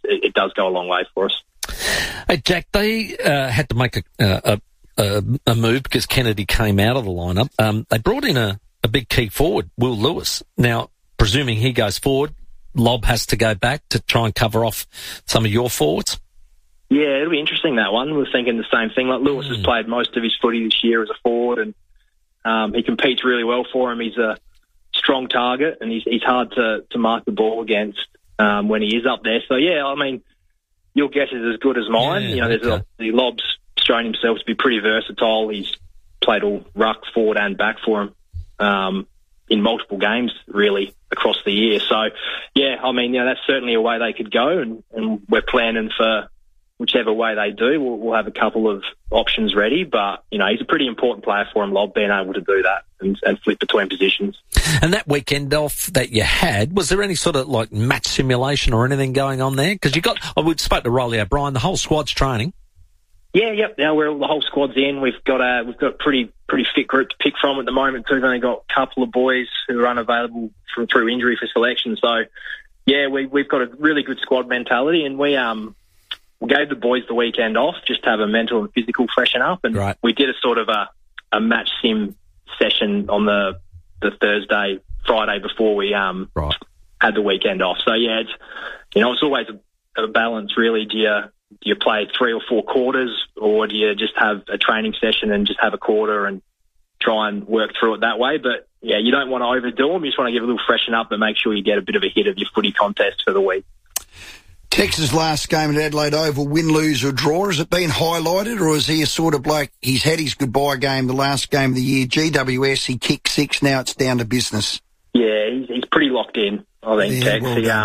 it does go a long way for us. Hey, Jack, they had to make a move because Kennedy came out of the lineup. They brought in a big key forward, Will Lewis. Now, presuming he goes forward, Lobb has to go back to try and cover off some of your forwards? Yeah, it'll be interesting, that one. We're thinking the same thing. Like, Lewis has played most of his footy this year as a forward, and he competes really well for him. He's a strong target, and he's hard to mark the ball against when he is up there. So, yeah, I mean, your guess is as good as mine. Yeah, the Lobb's shown himself to be pretty versatile. He's played all ruck, forward and back for him in multiple games, really, across the year. So, yeah, I mean, that's certainly a way they could go, and we're planning for whichever way they do. We'll have a couple of options ready, but, he's a pretty important player for him, Lobb, being able to do that and flip between positions. And that weekend off that you had, was there any sort of, match simulation or anything going on there? Because we spoke to Riley O'Brien, the whole squad's training. Yeah, yep. Now the whole squad's in. We've got a pretty fit group to pick from at the moment too. We've only got a couple of boys who are unavailable through injury for selection. So, yeah, we've got a really good squad mentality, and we gave the boys the weekend off just to have a mental and physical freshen up, and we did a sort of a match sim session on the Friday before we had the weekend off. So yeah, it's always a balance really. Do you play 3 or 4 quarters, or do you just have a training session and just have a quarter and try and work through it that way? But yeah, you don't want to overdo them. You just want to give a little freshen up and make sure you get a bit of a hit of your footy contest for the week. Texas' last game at Adelaide Oval, win, lose or draw, has it been highlighted, or is he a sort of bloke, he's had his goodbye game, the last game of the year, GWS, he kicked 6, now it's down to business? Yeah, he's pretty locked in, I think, Tex.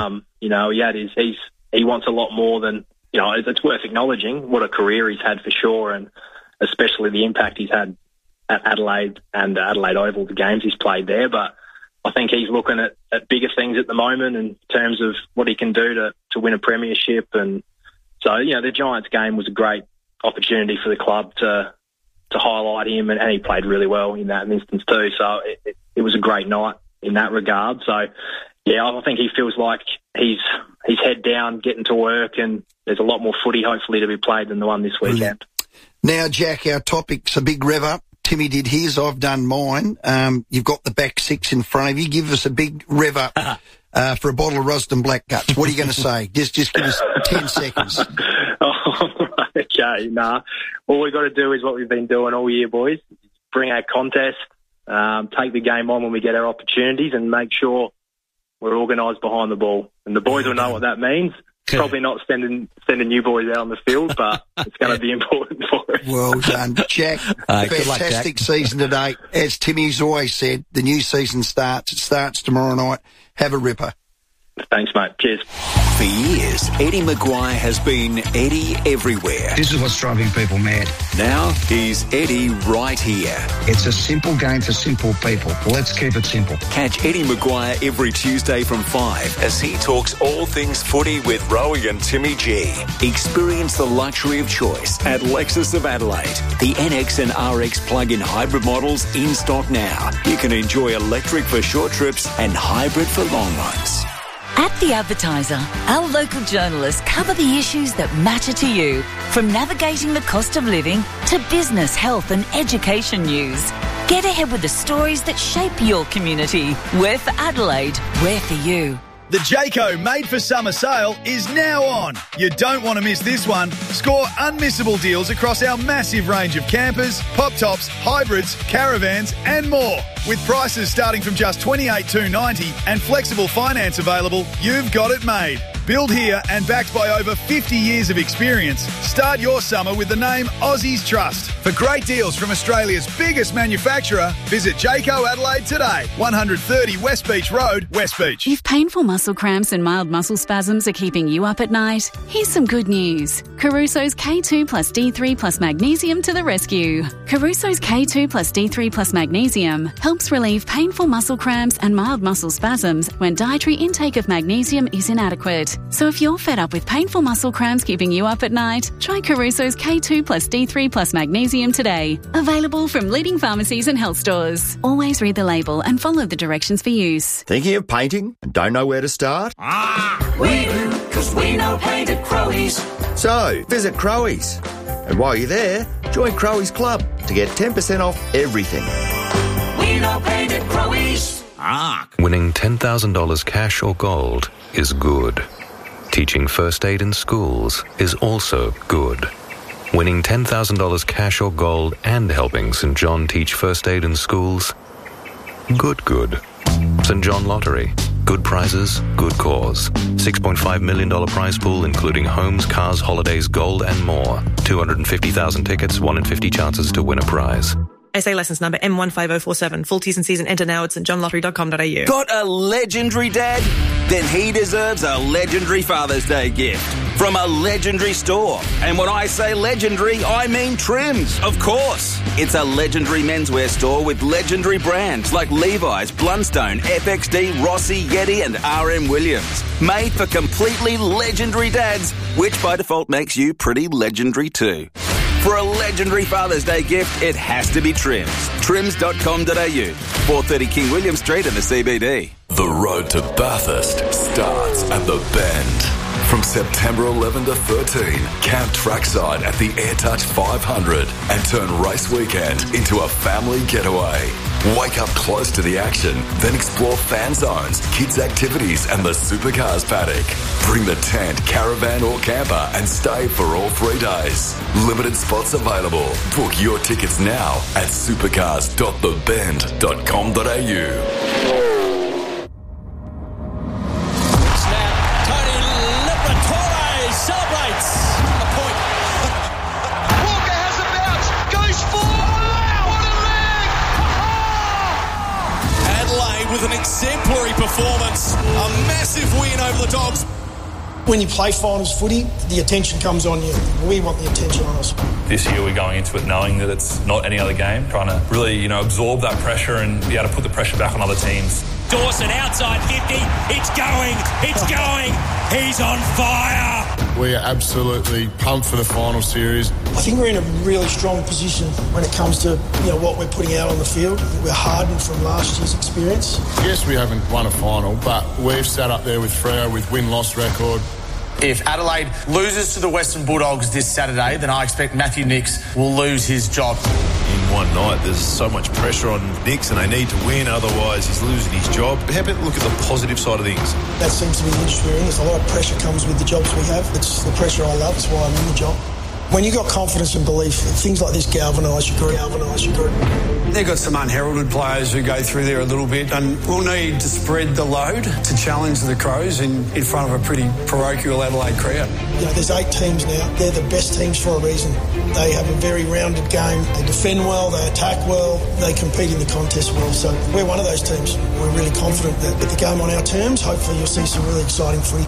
Well, he wants a lot more than, it's worth acknowledging what a career he's had for sure, and especially the impact he's had at Adelaide and Adelaide Oval, the games he's played there. But I think he's looking at bigger things at the moment in terms of what he can do to win a premiership. And so, the Giants game was a great opportunity for the club to highlight him, and he played really well in that instance too. So it was a great night in that regard. So, yeah, I think he feels like he's head down, getting to work, and there's a lot more footy hopefully to be played than the one this weekend. Now, Jack, our topic's a big rev up. Timmy did his, I've done mine. You've got the back 6 in front of you. Give us a big rev up for a bottle of Rosden Black Guts. What are you going to say? Just give us 10 seconds. Okay, all we've got to do is what we've been doing all year, boys. Bring our contest, take the game on when we get our opportunities, and make sure we're organised behind the ball. And the boys will know what that means. Probably not sending you boys out on the field, but it's going to be important for us. Well done, Jack. Fantastic luck, Jack. Season today. As Timmy's always said, the new season starts. It starts tomorrow night. Have a ripper. Thanks, mate. Cheers. For years, Eddie Maguire has been Eddie everywhere. This is what's driving people mad. Now he's Eddie right here. It's a simple game for simple people. Let's keep it simple. Catch Eddie Maguire every Tuesday from 5 as he talks all things footy with Rowie and Timmy G. Experience the luxury of choice at Lexus of Adelaide. The NX and RX plug-in hybrid models in stock now. You can enjoy electric for short trips and hybrid for long ones. At The Advertiser, our local journalists cover the issues that matter to you, from navigating the cost of living to business, health and education news. Get ahead with the stories that shape your community. We're for Adelaide, we're for you. The Jayco Made for Summer sale is now on. You don't want to miss this one. Score unmissable deals across our massive range of campers, pop-tops, hybrids, caravans and more. With prices starting from just $28,290 and flexible finance available, you've got it made. Built here and backed by over 50 years of experience, start your summer with the name Aussies Trust. For great deals from Australia's biggest manufacturer, visit Jayco Adelaide today, 130 West Beach Road, West Beach. If painful muscle cramps and mild muscle spasms are keeping you up at night, here's some good news. Caruso's K2 plus D3 plus magnesium to the rescue. Caruso's K2 plus D3 plus magnesium helps relieve painful muscle cramps and mild muscle spasms when dietary intake of magnesium is inadequate. night. So if you're fed up with painful muscle cramps keeping you up at night, try Caruso's K2 plus D3 plus magnesium today. Available from leading pharmacies and health stores. Always read the label and follow the directions for use. Thinking of painting and don't know where to start? We do, because we know paint at Crowies. So, visit Crowies. And while you're there, join Crowies Club to get 10% off everything. We know paint at Crowies. Winning $10,000 cash or gold is good. Teaching first aid in schools is also good. Winning $10,000 cash or gold and helping St. John teach first aid in schools? Good. St. John Lottery. Good prizes, good cause. $6.5 million prize pool including homes, cars, holidays, gold and more. 250,000 tickets, 1 in 50 chances to win a prize. SA licence number M15047. Full T's and C's and enter now at stjohnlottery.com.au. Got a legendary dad? Then he deserves a legendary Father's Day gift from a legendary store. And when I say legendary, I mean Trims, of course. It's a legendary menswear store with legendary brands like Levi's, Blundstone, FXD, Rossi, Yeti and RM Williams. Made for completely legendary dads, which by default makes you pretty legendary too. For a legendary Father's Day gift, it has to be Trims. Trims.com.au. 430 King William Street in the CBD. The road to Bathurst starts at the Bend. From September 11 to 13, camp trackside at the AirTouch 500 and turn race weekend into a family getaway. Wake up close to the action, then explore fan zones, kids' activities and the supercars paddock. Bring the tent, caravan or camper and stay for all 3 days. Limited spots available. Book your tickets now at supercars.thebend.com.au. With an exemplary performance, a massive win over the Dogs. When you play finals footy, the attention comes on you. We want the attention on us. This year we're going into it knowing that it's not any other game, trying to really, absorb that pressure and be able to put the pressure back on other teams. Dawson outside 50, it's going, he's on fire. We are absolutely pumped for the final series. I think we're in a really strong position when it comes to what we're putting out on the field. We're hardened from last year's experience. Yes, we haven't won a final, but we've sat up there with Freo with win-loss record. If Adelaide loses to the Western Bulldogs this Saturday, then I expect Matthew Nicks will lose his job. In one night, there's so much pressure on Nicks and they need to win, otherwise he's losing his job. How about look at the positive side of things? That seems to be the industry. There's a lot of pressure comes with the jobs we have. It's the pressure I love. It's why I'm in the job. When you've got confidence and belief, things like this galvanise your group. They've got some unheralded players who go through there a little bit, and we'll need to spread the load to challenge the Crows in front of a pretty parochial Adelaide crowd. There's 8 teams now. They're the best teams for a reason. They have a very rounded game. They defend well, they attack well, they compete in the contest well. So we're one of those teams. We're really confident that with the game on our terms, hopefully you'll see some really exciting footy.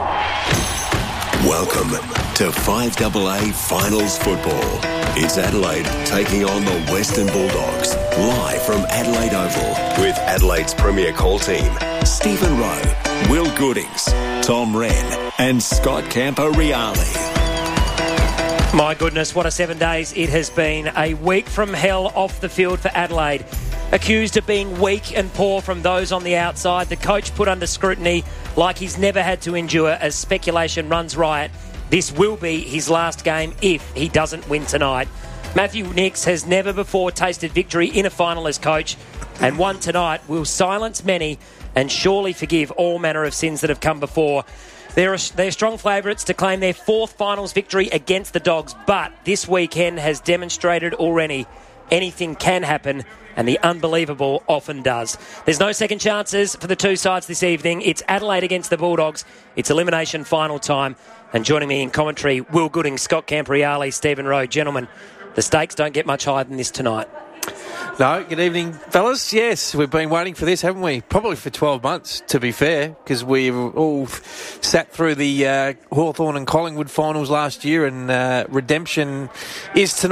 Welcome to 5AA Finals Football. It's Adelaide taking on the Western Bulldogs, live from Adelaide Oval with Adelaide's premier call team, Stephen Rowe, Will Goodings, Tom Wren and Scott Camporeale. My goodness, what a 7 days it has been. A week from hell off the field for Adelaide. Accused of being weak and poor from those on the outside, the coach put under scrutiny like he's never had to endure as speculation runs riot. This will be his last game if he doesn't win tonight. Matthew Nicks has never before tasted victory in a final as coach, and one tonight will silence many and surely forgive all manner of sins that have come before. They're strong favourites to claim their 4th finals victory against the Dogs, but this weekend has demonstrated already anything can happen, and the unbelievable often does. There's no second chances for the two sides this evening. It's Adelaide against the Bulldogs. It's elimination final time. And joining me in commentary, Will Gooding, Scott Camporeale, Stephen Rowe. Gentlemen, the stakes don't get much higher than this tonight. No, good evening, fellas. Yes, we've been waiting for this, haven't we? Probably for 12 months, to be fair, because we've all sat through the Hawthorn and Collingwood finals last year, and redemption is tonight.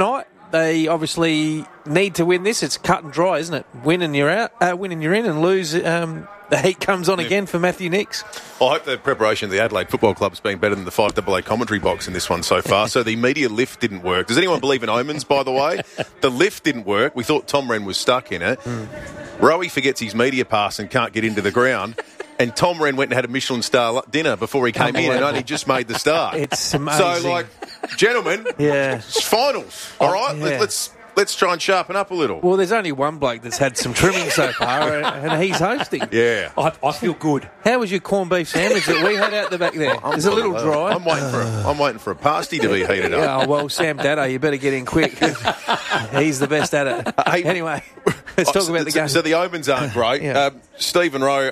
they obviously need to win this. It's cut and dry, isn't it? Win and you're out, win and you're in, and lose. The heat comes on again for Matthew Nicks. I hope the preparation of the Adelaide Football Club has been better than the 5AA commentary box in this one so far. So the media lift didn't work. Does anyone believe in omens, by the way? The lift didn't work. We thought Tom Wren was stuck in it. Rowie forgets his media pass and can't get into the ground. And Tom Wren went and had a Michelin star dinner before he came in and only just made the start. It's amazing. So, gentlemen, it's finals, all right? Yeah. Let's try and sharpen up a little. Well, there's only one bloke that's had some trimming so far, and he's hosting. Yeah. I feel good. How was your corned beef sandwich that we had out the back there? It's a little dry. I'm waiting for a pasty to be heated up. Oh, well, Sam Dado, you better get in quick. He's the best at it. Anyway, let's talk about the game. So the omens aren't great. Yeah. Stephen Rowe,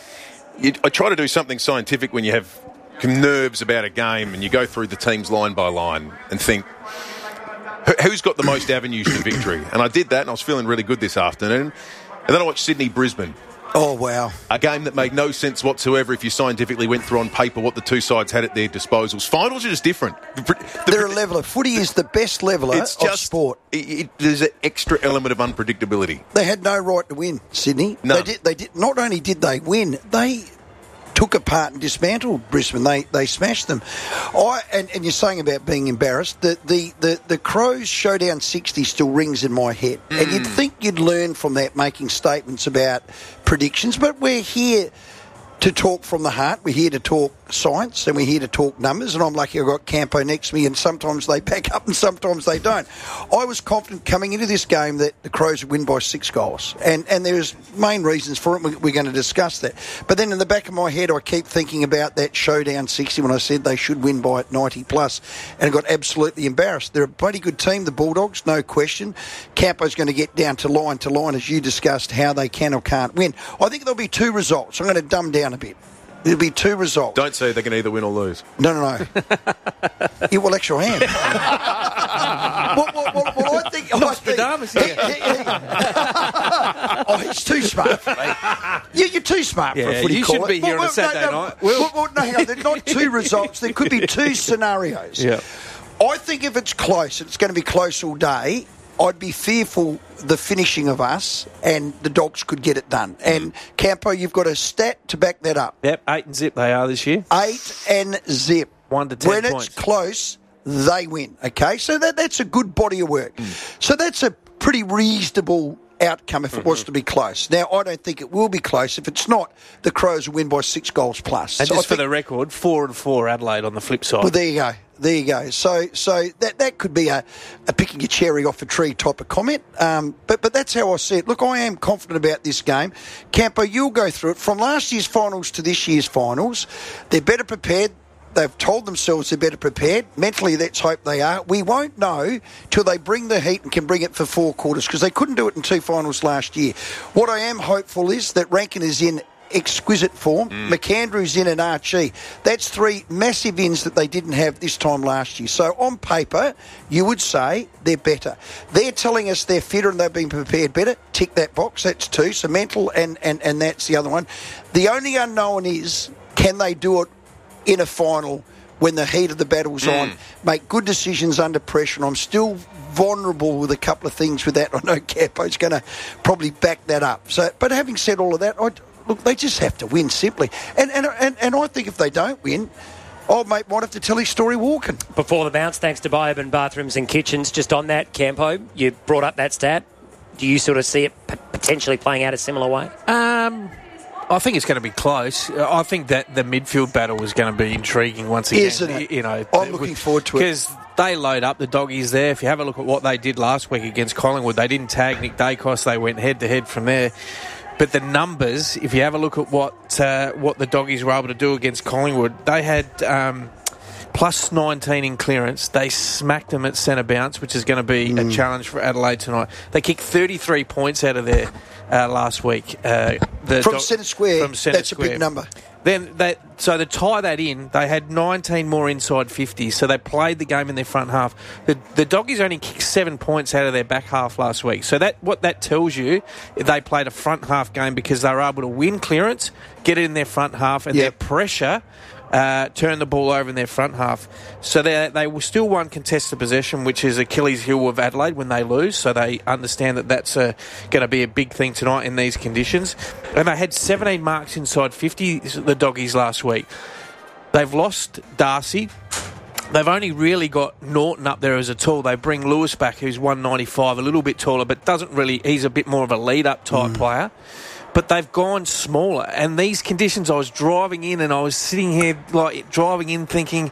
I try to do something scientific when you have nerves about a game and you go through the teams line by line and think, who's got the most avenues to victory? And I did that, and I was feeling really good this afternoon. And then I watched Sydney-Brisbane. Oh, wow. A game that made no sense whatsoever if you scientifically went through on paper what the two sides had at their disposals. Finals are just different. They're a leveller. Footy is the best leveller of sport. There's an extra element of unpredictability. They had no right to win, Sydney. No. They did. Not only did they win, they took apart and dismantled Brisbane. They smashed them. And you're saying about being embarrassed. The Crows showdown 60 still rings in my head. And you'd think you'd learn from that, making statements about predictions. But we're here to talk from the heart. We're here to talk science, and we're here to talk numbers. And I'm lucky I've got Campo next to me, and sometimes they back up and sometimes they don't. I was confident coming into this game that the Crows would win by 6 goals. And there's main reasons for it. We're going to discuss that. But then in the back of my head, I keep thinking about that showdown 60 when I said they should win by 90 plus, and I got absolutely embarrassed. They're a bloody good team, the Bulldogs, no question. Campo's going to get down to line, as you discussed, how they can or can't win. I think there'll be 2 results. I'm going to dumb down a bit. There'll be 2 results. Don't say they can either win or lose. No. Yeah, well, actually, I am. well, I think... Nostradamus here. Oh, he's too smart for me. You're too smart for a footy you caller. should be here on a Saturday night. No, hang on. They're not 2 results. There could be 2 scenarios. Yeah. I think if it's close, and it's going to be close all day, I'd be fearful the finishing of us, and the Dogs could get it done. And Campo, you've got a stat to back that up. Yep, 8 and zip they are this year. 8 and zip. 1 to 10 when points. It's close, they win. Okay, so that's a good body of work. So that's a pretty reasonable outcome if it was to be close. Now, I don't think it will be close. If it's not, the Crows will win by 6 goals plus. And so just for the record, 4-4 Adelaide on the flip side. Well, there you go. There you go. So that could be a picking a cherry off a tree type of comment. But that's how I see it. Look, I am confident about this game. Campo, you'll go through it. From last year's finals to this year's finals, they're better prepared. They've told themselves they're better prepared. Mentally, let's hope they are. We won't know till they bring the heat and can bring it for 4 quarters, because they couldn't do it in 2 finals last year. What I am hopeful is that Rankin is in exquisite form. McAndrew's in and Archie. That's 3 massive ins that they didn't have this time last year. So on paper, you would say they're better. They're telling us they're fitter and they've been prepared better. Tick that box. That's 2. So mental and that's the other one. The only unknown is, can they do it in a final when the heat of the battle's on, make good decisions under pressure? And I'm still vulnerable with a couple of things with that. I know Campo's going to probably back that up. So, but having said all of that, look, they just have to win simply. And I think if they don't win, old mate might have to tell his story walking. Before the bounce, thanks to Bioban Bathrooms and Kitchens. Just on that, Campo, you brought up that stat. Do you sort of see it potentially playing out a similar way? I think it's going to be close. I think that the midfield battle is going to be intriguing once again. Isn't it? You know, I'm looking forward to it. Because they load up the doggies there. If you have a look at what they did last week against Collingwood, they didn't tag Nick Dacos. They went head-to-head from there. But the numbers, if you have a look at what the doggies were able to do against Collingwood, they had plus 19 in clearance. They smacked them at centre bounce, which is going to be a challenge for Adelaide tonight. They kicked 33 points out of there last week. From centre square, that's a big number. Then so to tie that in, they had 19 more inside 50s, so they played the game in their front half. The doggies only kicked 7 points out of their back half last week. So what that tells you, they played a front half game because they were able to win clearance, get it in their front half, and their pressure turn the ball over in their front half. So they will still won contested possession, which is Achilles' heel of Adelaide when they lose. So they understand that that's going to be a big thing tonight in these conditions. And they had 17 marks inside 50, the Doggies, last week. They've lost Darcy. They've only really got Norton up there as a tool. They bring Lewis back, who's 195, a little bit taller, but he's a bit more of a lead-up type player. But they've gone smaller. And these conditions, I was driving in and I was sitting here driving in thinking,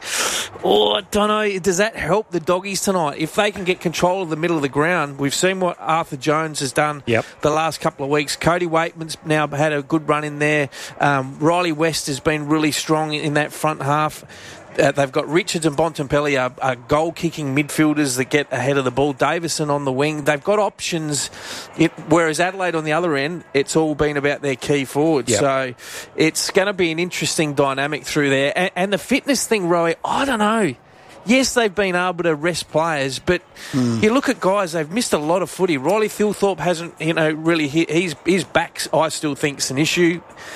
I don't know, does that help the Doggies tonight? If they can get control of the middle of the ground, we've seen what Arthur Jones has done the last couple of weeks. Cody Waitman's now had a good run in there. Riley West has been really strong in that front half. They've got Richards and Bontempelli are goal-kicking midfielders that get ahead of the ball. Davison on the wing. They've got options, whereas Adelaide on the other end, it's all been about their key forwards. So it's going to be an interesting dynamic through there. And the fitness thing, Roy, I don't know. Yes, they've been able to rest players, but you look at guys, they've missed a lot of footy. Riley Thilthorpe hasn't, really hit. His back, I still think, is an issue.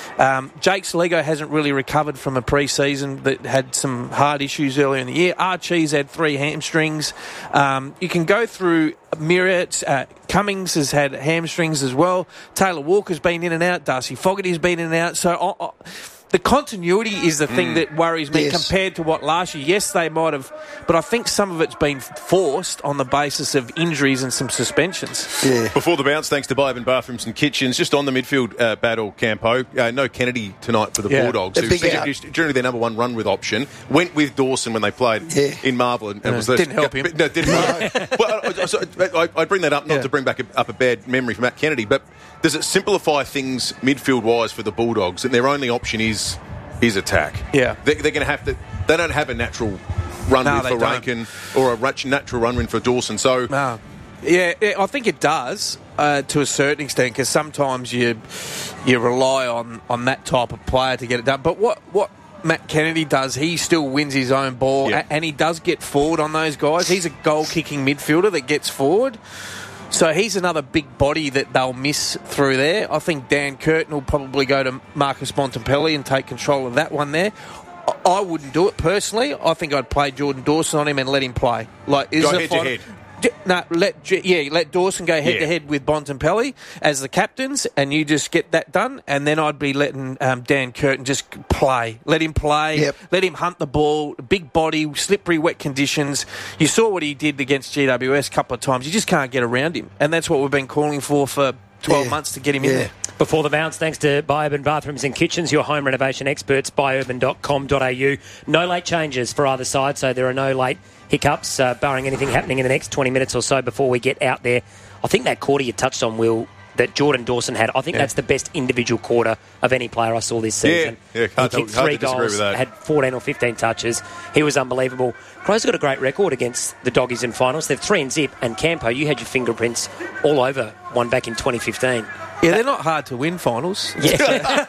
Jake Saligo hasn't really recovered from a pre-season that had some hard issues earlier in the year. Archie's had 3 hamstrings. You can go through myriads. Cummings has had hamstrings as well. Taylor Walker's been in and out. Darcy Fogarty's been in and out. So the continuity is the thing that worries me compared to what last year. Yes, they might have, but I think some of it's been forced on the basis of injuries and some suspensions. Yeah. Before the bounce, thanks to Biben Bathrooms and Kitchens, just on the midfield battle, Campo, no Kennedy tonight for the Bulldogs, who generally their number one run with option, went with Dawson when they played in Marvel. And was didn't help him. No, didn't help. Well, I bring that up not to bring back up a bad memory for Matt Kennedy, but does it simplify things midfield-wise for the Bulldogs and their only option is attack? Yeah. They're going to have to... They don't have a natural run-in for Rankin or a natural run-in for Dawson, so... No. Yeah, I think it does to a certain extent, because sometimes you rely on that type of player to get it done. But what Matt Kennedy does, he still wins his own ball, and he does get forward on those guys. He's a goal-kicking midfielder that gets forward. So he's another big body that they'll miss through there. I think Dan Curtin will probably go to Marcus Bontempelli and take control of that one there. I wouldn't do it personally. I think I'd play Jordan Dawson on him and let him play. Go head-to-head. No, let Dawson go head-to-head with Bontempelli as the captains, and you just get that done, and then I'd be letting Dan Curtin just play. Let him play, let him hunt the ball, big body, slippery, wet conditions. You saw what he did against GWS a couple of times. You just can't get around him, and that's what we've been calling for 12 months to get him in there. Before the bounce, thanks to Buy-Urban Bathrooms and Kitchens, your home renovation experts, buyurban.com.au. No late changes for either side, so there are no late hiccups, barring anything happening in the next 20 minutes or so before we get out there. I think that quarter you touched on, Will, that Jordan Dawson had, I think that's the best individual quarter of any player I saw this season. He kicked 3 goals, had 14 or 15 touches. He was unbelievable. Crows got a great record against the Doggies in finals. They're 3-0, and Campo, you had your fingerprints all over one back in 2015. Yeah, they're not hard to win finals. Yeah.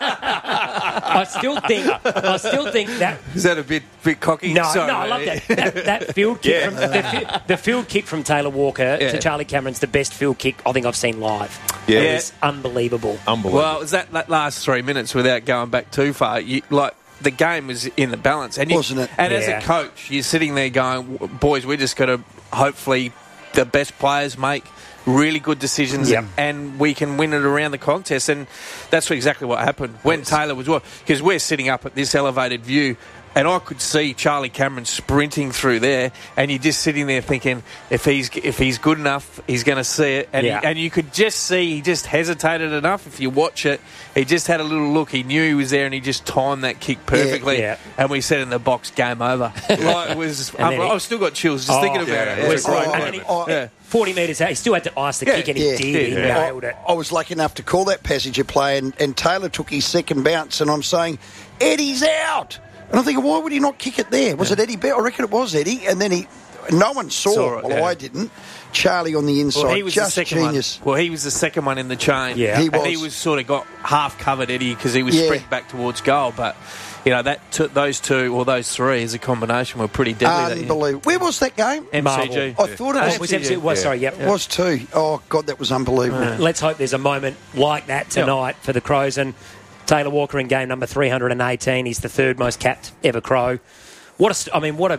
I still think that... Is that a bit cocky? No, I love that field kick. The field kick from Taylor Walker to Charlie Cameron's the best field kick I think I've seen live. Yeah. It was unbelievable. Well, it was that last 3 minutes without going back too far. The game was in the balance. Wasn't it? And as a coach, you're sitting there going, boys, we just got to hopefully the best players make really good decisions and we can win it around the contest. And that's exactly what happened when Taylor was... Because we're sitting up at this elevated view and I could see Charlie Cameron sprinting through there, and you're just sitting there thinking, if he's good enough, he's going to see it. And you could just see he just hesitated enough. If you watch it, he just had a little look. He knew he was there, and he just timed that kick perfectly. And we said in the box, game over. It was. I've still got chills just thinking about it. It was great. 40 metres out, he still had to ice the kick, and he did. He nailed it. I was lucky enough to call that passage of play, and Taylor took his second bounce, and I'm saying, Eddie's out. And I'm thinking, why would he not kick it there? Was it Eddie Bell? I reckon it was Eddie. And then no one saw it. Well, I didn't. Charlie on the inside, he was just the second genius. Well, he was the second one in the chain. Yeah, he was. And he was sort of got half covered, Eddie, because he was sprinting back towards goal. But those three as a combination were pretty deadly. Unbelievable. Where was that game? MCG. I thought it was MCG. Sorry, It was too. Oh God, that was unbelievable. Let's hope there's a moment like that tonight for the Crows. And Taylor Walker in game number 318. He's the third most capped ever Crow. What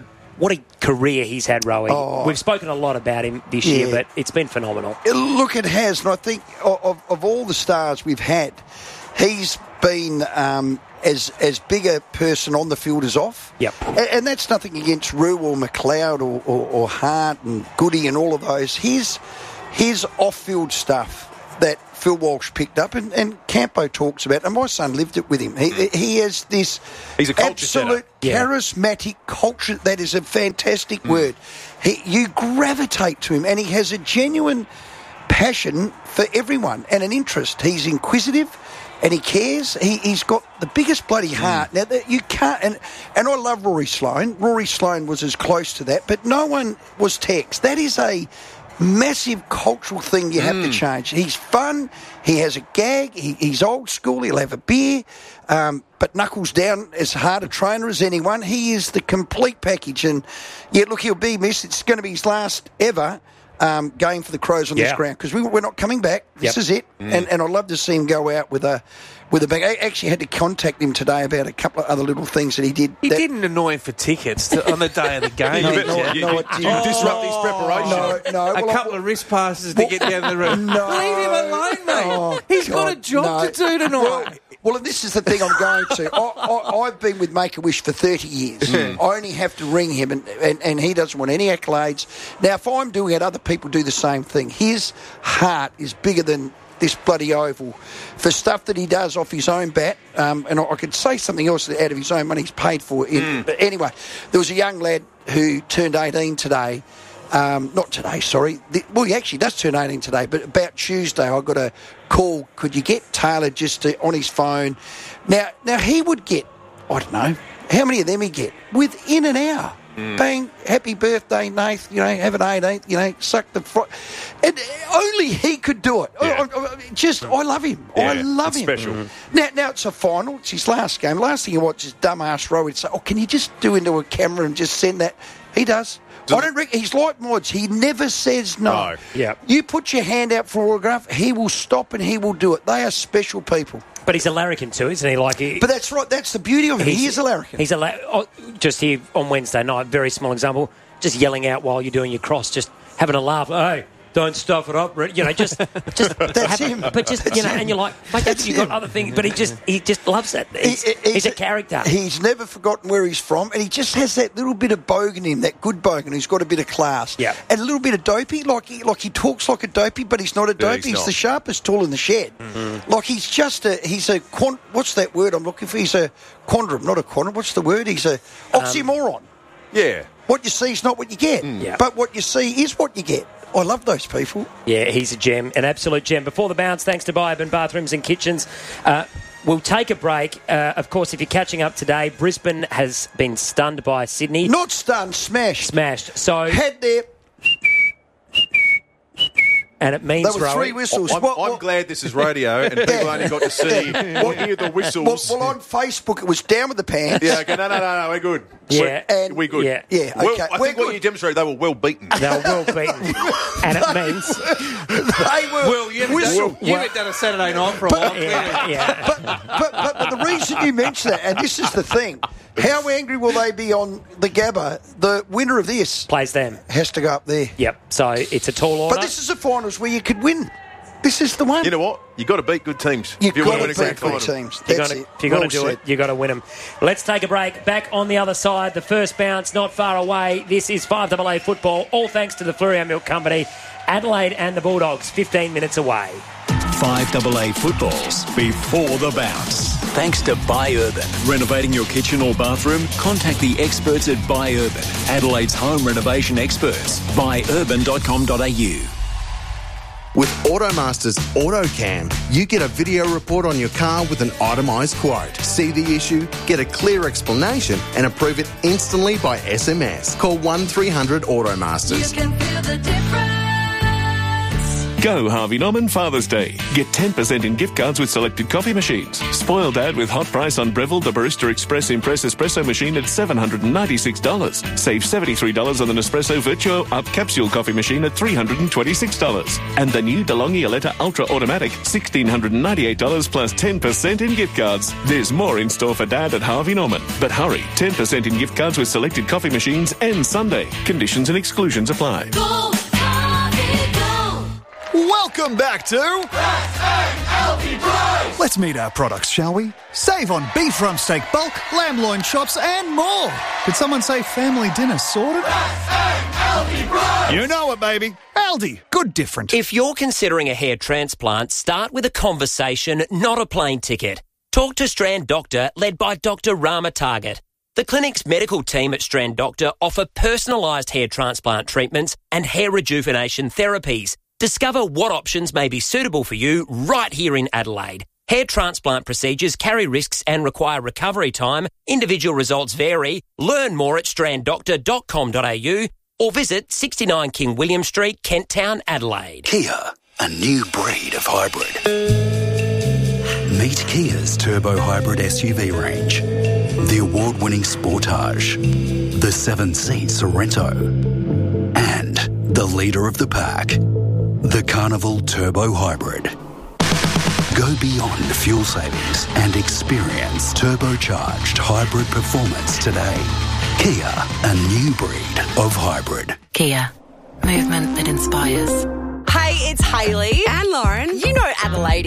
a career he's had, Rowie. Oh. We've spoken a lot about him this year, but it's been phenomenal. Look, it has, and I think of all the stars we've had, he's been as big a person on the field as off. Yep. And that's nothing against Rue or McLeod or Hart and Goody and all of those. His off-field stuff that Phil Walsh picked up, and Campo talks about, and my son lived it with him. He has this He's a culture absolute charismatic culture. That is a fantastic word. You gravitate to him, and he has a genuine passion for everyone and an interest. He's inquisitive, and he cares. He's got the biggest bloody heart. Now, that you can't... And I love Rory Sloane. Rory Sloane was as close to that, but no one was Tex. That is a massive cultural thing you have to change. He's fun. He has a gag. He's old school. He'll have a beer. But knuckles down, as hard a trainer as anyone. He is the complete package. And, yeah, look, he'll be missed. It's going to be his last ever game for the Crows on this ground, because we're not coming back. This is it. And I'd love to see him go out with a bang. I actually had to contact him today about a couple of other little things that he did. He didn't annoy him for tickets on the day of the game. You disrupt his preparation. No. A couple of wrist passes to get down the road. No. Leave him alone, mate. He's got a job to do tonight. Well, and this is the thing I'm going to. I've been with Make-A-Wish for 30 years. I only have to ring him, and he doesn't want any accolades. Now, if I'm doing it, other people do the same thing. His heart is bigger than this bloody oval for stuff that he does off his own bat. And I could say something else out of his own money he's paid for. But anyway, there was a young lad who turned 18 today. Not today, sorry. Well, he actually does turn 18 today, but about Tuesday I got a call, could you get Taylor just on his phone? Now he would get, I don't know, how many of them he'd get? Within an hour. Bang, happy birthday, Nath, have an 18th, suck the... And only he could do it. Yeah. I love him. I love him. Special. Now it's a final. It's his last game. Last thing you watch is dumbass Rowie say, can you just do into a camera and just send that? He does. I don't reckon he's like Mods. He never says no. Yeah. You put your hand out for an autograph, he will stop and he will do it. They are special people. But he's a larrikin too, isn't he? But that's right. That's the beauty of him. He is a larrikin. He's just here on Wednesday night, very small example, just yelling out while you're doing your cross, just having a laugh. Hey, don't stuff it up, just that's him. But just and you're like, mate, you've got other things. But he just loves that. He's a character. He's never forgotten where he's from, and he just has that little bit of bogan in him, that good bogan who's got a bit of class. Yeah. And a little bit of dopey, like he talks like a dopey, but he's not a dopey. He's the sharpest tool in the shed. Like he's a what's that word I'm looking for? He's a quandrum, not a quandrum. What's the word? He's a oxymoron. Yeah. What you see is not what you get. But what you see is what you get. I love those people. Yeah, he's a gem, an absolute gem. Before the bounce, thanks to Bio-Urban Bathrooms and Kitchens. We'll take a break. Of course, if you're catching up today, Brisbane has been stunned by Sydney. Not stunned, smashed. So head there. And it means there were 3 whistles. I'm glad this is radio and people only got to see or hear the whistles. Well, on Facebook it was down with the pants. Yeah, okay, no, we're good. Yeah, we're good. Yeah, okay. I think what you demonstrated, they were well beaten. They were well beaten, and it means they were. Well, you haven't done a Saturday night for a while. But the reason you mention that, and this is the thing. How angry will they be on the Gabba? The winner of this plays them. Has to go up there. Yep. So it's a tall order. But this is a finals where you could win. This is the one. You know what? You've got to beat good teams. You've got to beat good teams. If you're going to do it, you've got to win them. Let's take a break. Back on the other side, the first bounce not far away. This is 5AA football, all thanks to the Fleurieu Milk Company. Adelaide and the Bulldogs, 15 minutes away. 5AA footballs before the bounce. Thanks to Bio-Urban. Renovating your kitchen or bathroom? Contact the experts at Bio-Urban, Adelaide's home renovation experts. Buyurban.com.au. With Automaster's AutoCam, you get a video report on your car with an itemised quote. See the issue, get a clear explanation and approve it instantly by SMS. Call 1300 Automasters. You can feel the difference. Go Harvey Norman Father's Day. Get 10% in gift cards with selected coffee machines. Spoil Dad with hot price on Breville the Barista Express Impress Espresso machine at $796. Save $73 on the Nespresso Virtuo Up Capsule coffee machine at $326. And the new DeLonghi Aletta Ultra Automatic, $1,698 plus 10% in gift cards. There's more in store for Dad at Harvey Norman. But hurry, 10% in gift cards with selected coffee machines and Sunday. Conditions and exclusions apply. Go, Harvey, go. Welcome back to S-A-L-T Price. Let's meet our products, shall we? Save on beef rump steak bulk, lamb loin chops and more. Did someone say family dinner sorted? S-A-L-T Price. You know it, baby. Aldi, good different. If you're considering a hair transplant, start with a conversation, not a plane ticket. Talk to Strand Doctor, led by Dr. Rama Target. The clinic's medical team at Strand Doctor offer personalised hair transplant treatments and hair rejuvenation therapies. Discover what options may be suitable for you right here in Adelaide. Hair transplant procedures carry risks and require recovery time. Individual results vary. Learn more at stranddoctor.com.au or visit 69 King William Street, Kent Town, Adelaide. Kia, a new breed of hybrid. Meet Kia's Turbo Hybrid SUV range. The award-winning Sportage, the 7-seat Sorrento, and the leader of the pack, the Carnival Turbo Hybrid. Go beyond fuel savings and experience turbocharged hybrid performance today. Kia, a new breed of hybrid. Kia, movement that inspires. Hey, it's Hayley and Lauren. You know Adelaide